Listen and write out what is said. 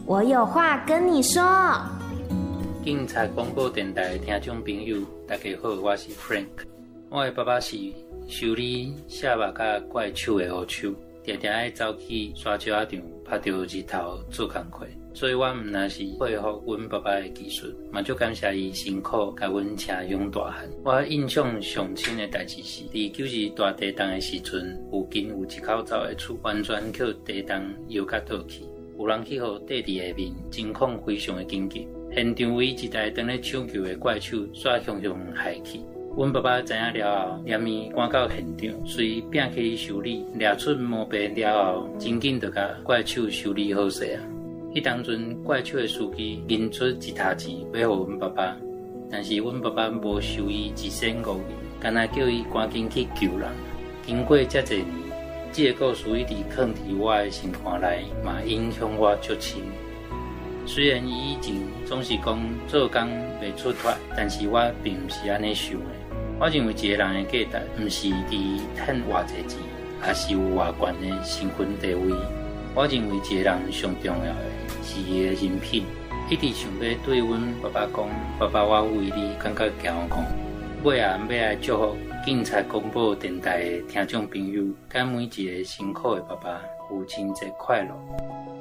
我有话跟你说。 警察广播电台的听众朋友，大家好，我是 Frank。我的爸爸是修理卸肉甲怪手的黑手，常常爱走去沙石场拍到日头做工课，所以我毋但是佩服阮爸爸的技术，嘛足感谢伊辛苦甲阮车养大汉。我印象上深的代志是，伫90大地震的时阵，附近有一口走的厝，完全靠地震摇甲倒去，有人去互地伫下面，情况非常的紧急。现场为一台当咧抢救的怪手煞熊熊害去。阮爸爸知影了后，连伊赶到现场，随拼起修理，掠出毛病了后，真紧就甲怪手修理好势啊！迄当阵怪手的司机认出一沓钱要互阮爸爸，但是阮爸爸无收伊1仙5银，干那叫伊赶紧去救人。经过遮侪年，这个故事一直藏伫我的心肝内，嘛影响我足深。虽然伊以前总是讲做工袂出脱，但是我并毋是安尼想的。我认为一个人的价值，毋是伫趁偌济钱，也是有偌悬的身份地位。我认为一个人上重要的是伊的人品。一直想要对阮爸爸讲，爸爸，我为你感觉骄傲。尾下要来祝福警察广播电台的听众朋友，甲每一个辛苦的爸爸，父亲节快乐。